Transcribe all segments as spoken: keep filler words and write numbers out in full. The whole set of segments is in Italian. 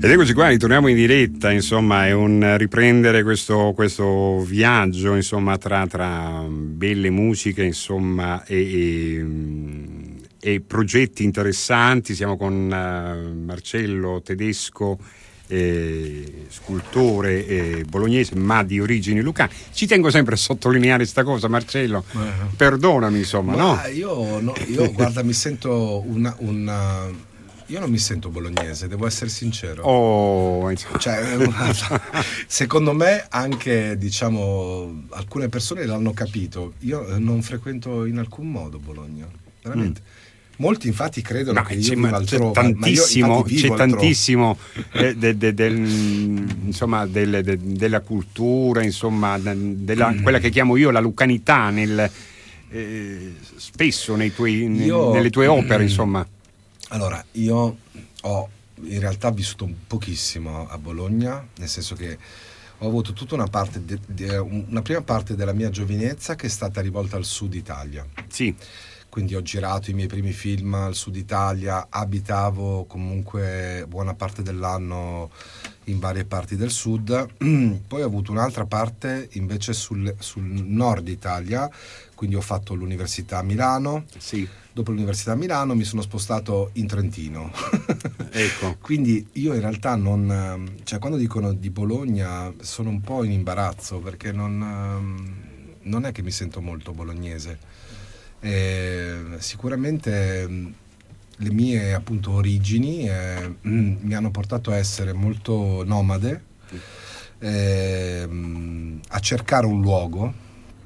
Ed eccoci qua, ritorniamo in diretta, insomma, è un riprendere questo, questo viaggio, insomma, tra, tra belle musiche, insomma, e, e, e progetti interessanti. Siamo con uh, Marcello Tedesco, eh, scultore eh, bolognese, ma di origini lucane. Ci tengo sempre a sottolineare questa cosa, Marcello, uh-huh. Perdonami, insomma, ma no? Io, no, io guarda, mi sento una... una... Io non mi sento bolognese, devo essere sincero. Oh, cioè, secondo me anche, diciamo, alcune persone l'hanno capito. Io non frequento in alcun modo Bologna, veramente. Mm. Molti infatti credono no, che io viva altrove. C'è tantissimo, c'è altrove. tantissimo eh, de, de, del, insomma, del, de, della cultura, insomma, della, mm. quella che chiamo io la lucanità nel, eh, spesso nei tuoi, io, nelle tue opere, mm. insomma. Allora, io ho in realtà vissuto pochissimo a Bologna, nel senso che ho avuto tutta una parte, de, de, una prima parte della mia giovinezza che è stata rivolta al sud Italia. Sì. Quindi ho girato i miei primi film al sud Italia, abitavo comunque buona parte dell'anno in varie parti del sud. Poi ho avuto un'altra parte invece sul, sul nord Italia, quindi ho fatto l'università a Milano. Sì. Dopo l'università a Milano mi sono spostato in Trentino. Ecco. Quindi io in realtà non, cioè quando dicono di Bologna sono un po' in imbarazzo, perché non, non è che mi sento molto bolognese. Eh, sicuramente le mie appunto origini eh, mi hanno portato a essere molto nomade, eh, a cercare un luogo.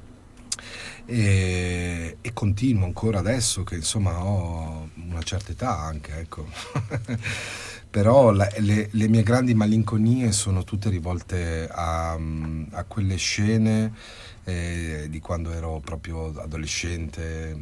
E, e continuo ancora adesso che insomma ho una certa età anche, ecco. Però la, le, le mie grandi malinconie sono tutte rivolte a, a quelle scene eh, di quando ero proprio adolescente,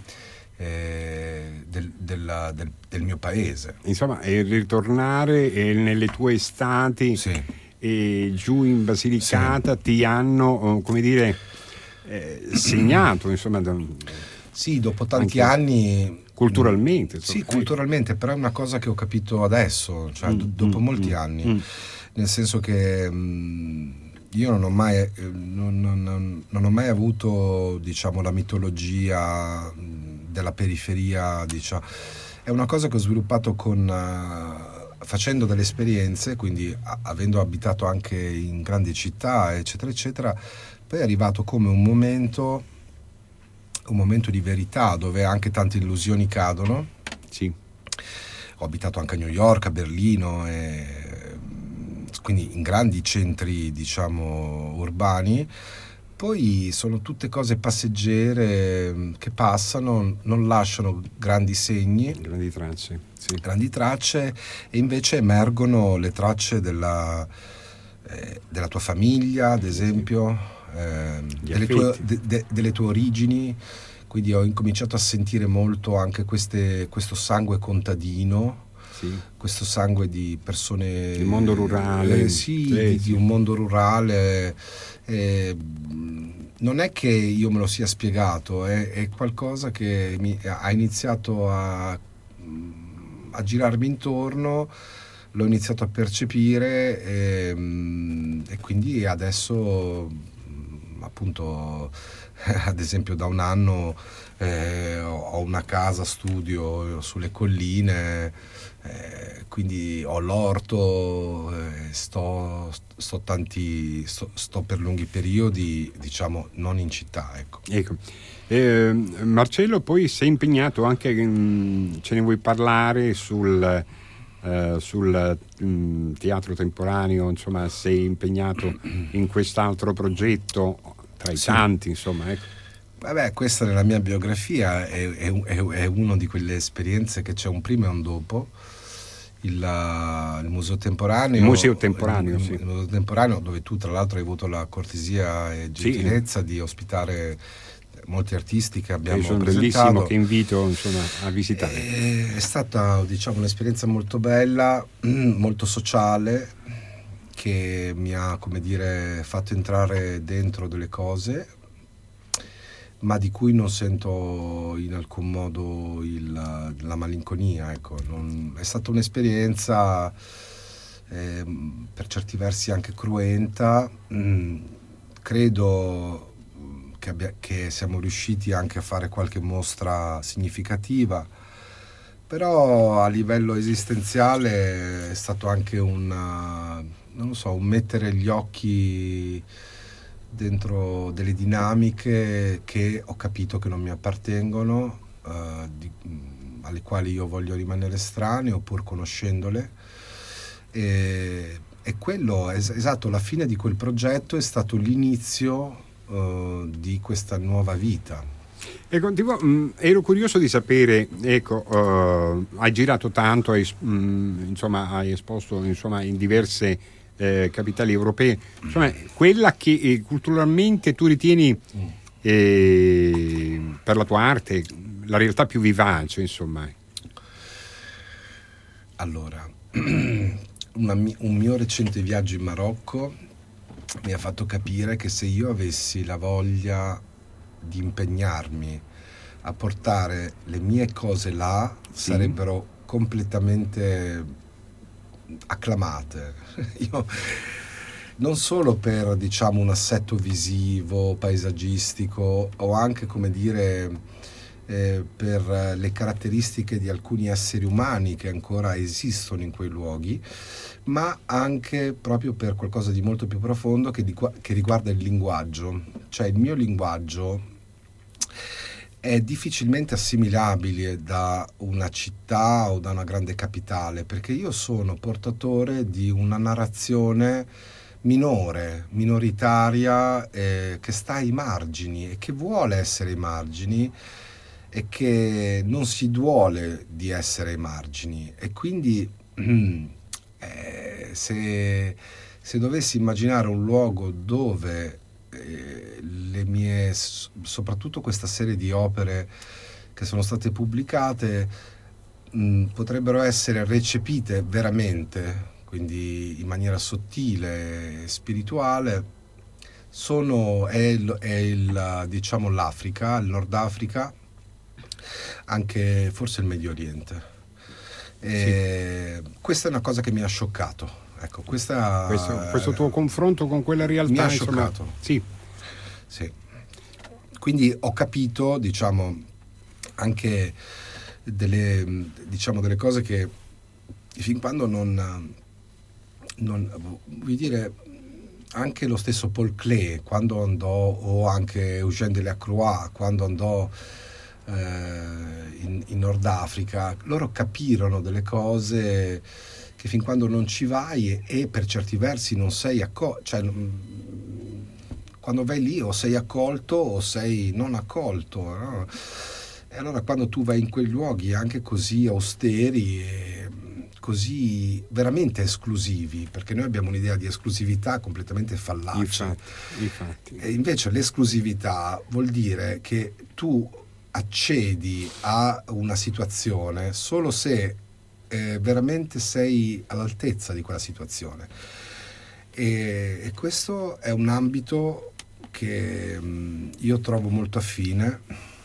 eh, del, della, del, del mio paese. Insomma, e ritornare eh, nelle tue estati, sì. E giù in Basilicata, sì. Ti hanno, come dire, Eh, segnato, insomma, da, sì, dopo tanti anni culturalmente, sì, culturalmente, però è una cosa che ho capito adesso, cioè mm, dopo mm, molti mm, anni, mm. nel senso che mh, io non ho mai non, non, non ho mai avuto, diciamo, la mitologia della periferia, diciamo. È una cosa che ho sviluppato con uh, facendo delle esperienze, quindi a, avendo abitato anche in grandi città, eccetera eccetera. Poi è arrivato come un momento, un momento di verità dove anche tante illusioni cadono. Sì. Ho abitato anche a New York, a Berlino, e quindi in grandi centri, diciamo, urbani. Poi sono tutte cose passeggere che passano, non lasciano grandi segni. Grandi tracce. Sì. Grandi tracce, e invece emergono le tracce della, eh, della tua famiglia, ad esempio. Eh, delle, tue, de, de, delle tue origini, quindi ho incominciato a sentire molto anche queste, questo sangue contadino, sì. Questo sangue di persone il mondo rurale, eh, sì, sì, di, sì, di un mondo rurale. Eh, non è che io me lo sia spiegato, è, è qualcosa che mi ha iniziato a, a girarmi intorno, l'ho iniziato a percepire e, e quindi adesso appunto ad esempio da un anno eh, ho una casa studio sulle colline, eh, quindi ho l'orto, eh, sto, sto tanti sto, sto per lunghi periodi, diciamo, non in città, ecco. Ecco. Eh, Marcello, poi sei impegnato anche, mh, ce ne vuoi parlare sul Uh, sul um, teatro temporaneo, insomma, sei impegnato in quest'altro progetto tra i sì. tanti, insomma, ecco. Vabbè, questa nella mia biografia è, è, è, è una di quelle esperienze che c'è un prima e un dopo. Il, il museo temporaneo, il museo temporaneo, il, sì. il museo temporaneo, dove tu tra l'altro hai avuto la cortesia e gentilezza sì. di ospitare molti artisti che abbiamo sono presentato. Bellissimo, che invito, insomma, a visitare. È stata, diciamo, un'esperienza molto bella, molto sociale, che mi ha, come dire, fatto entrare dentro delle cose, ma di cui non sento in alcun modo il, la malinconia, ecco. Non, è stata un'esperienza eh, per certi versi anche cruenta. Mm, credo che, abbia, che siamo riusciti anche a fare qualche mostra significativa, però a livello esistenziale è stato anche un, non lo so, un mettere gli occhi dentro delle dinamiche che ho capito che non mi appartengono, eh, di, alle quali io voglio rimanere estraneo pur conoscendole, e, e quello, es- esatto, la fine di quel progetto è stato l'inizio eh, di questa nuova vita. Ecco, tipo, mh, ero curioso di sapere, ecco, uh, hai girato tanto, hai, mh, insomma, hai esposto insomma, in diverse eh, capitali europee, insomma, quella che eh, culturalmente tu ritieni eh, per la tua arte la realtà più vivace, insomma. Allora, una, un mio recente viaggio in Marocco mi ha fatto capire che se io avessi la voglia di impegnarmi a portare le mie cose là, sì, sarebbero completamente acclamate. Io non solo per, diciamo, un assetto visivo, paesaggistico, o anche, come dire, eh, per le caratteristiche di alcuni esseri umani che ancora esistono in quei luoghi, ma anche proprio per qualcosa di molto più profondo che, di, che riguarda il linguaggio. Cioè il mio linguaggio è difficilmente assimilabile da una città o da una grande capitale, perché io sono portatore di una narrazione minore, minoritaria, eh, che sta ai margini e che vuole essere ai margini e che non si duole di essere ai margini. E quindi eh, se, se dovessi immaginare un luogo dove eh, le mie, soprattutto questa serie di opere che sono state pubblicate, mh, potrebbero essere recepite veramente, quindi in maniera sottile e spirituale, sono, è, il, è il, diciamo, l'Africa, il Nord Africa, anche forse il Medio Oriente. E sì. Questa è una cosa che mi ha scioccato. Ecco, questa, questo, questo tuo confronto con quella realtà mi ha insomma, scioccato. Sì. Sì. Quindi ho capito, diciamo, anche delle, diciamo, delle cose che fin quando non, non vuol dire, anche lo stesso Paul Klee quando andò, o anche Eugène Delacroix quando andò eh, in, in Nord Africa, loro capirono delle cose che fin quando non ci vai e, e per certi versi non sei accolto, cioè quando vai lì o sei accolto o sei non accolto, no? E allora quando tu vai in quei luoghi anche così austeri e così veramente esclusivi, perché noi abbiamo un'idea di esclusività completamente fallace, infatti, infatti. E invece l'esclusività vuol dire che tu accedi a una situazione solo se eh, veramente sei all'altezza di quella situazione, e, e questo è un ambito che mh, io trovo molto affine.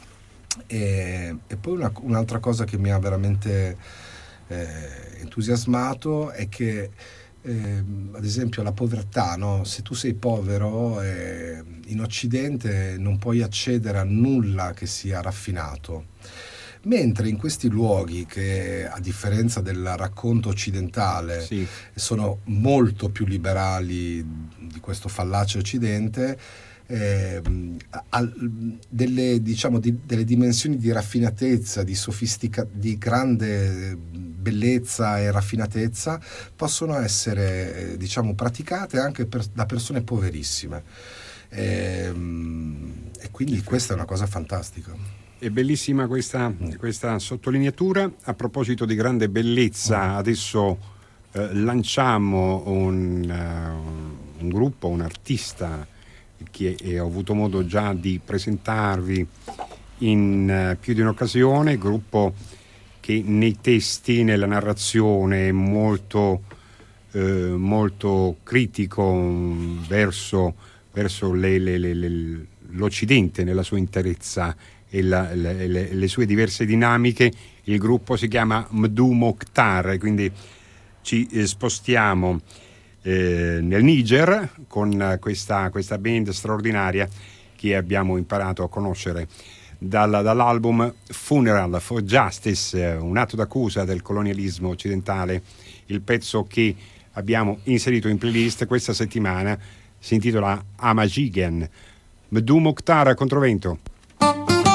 E, e poi una, un'altra cosa che mi ha veramente eh, entusiasmato è che eh, ad esempio la povertà, no? Se tu sei povero eh, in Occidente non puoi accedere a nulla che sia raffinato, mentre in questi luoghi che, a differenza del racconto occidentale, sì, sono molto più liberali di questo fallace Occidente, Eh, al, delle, diciamo, di, delle dimensioni di raffinatezza, di sofistica, di grande bellezza e raffinatezza possono essere, eh, diciamo, praticate anche per, da persone poverissime, e, e quindi questa è una cosa fantastica. È bellissima questa, questa sottolineatura. A proposito di grande bellezza, adesso eh, lanciamo un, uh, un gruppo, un artista che ho avuto modo già di presentarvi in uh, più di un'occasione, gruppo che nei testi, nella narrazione è molto, uh, molto critico verso, verso le, le, le, le, l'Occidente nella sua interezza e la, le, le, le sue diverse dinamiche. Il gruppo si chiama Mdou Moctar, quindi ci eh, spostiamo eh, nel Niger con questa, questa band straordinaria che abbiamo imparato a conoscere dal, dall'album Funeral for Justice, un atto d'accusa del colonialismo occidentale. Il pezzo che abbiamo inserito in playlist questa settimana si intitola Amajigen. Mdou Moctar Controvento.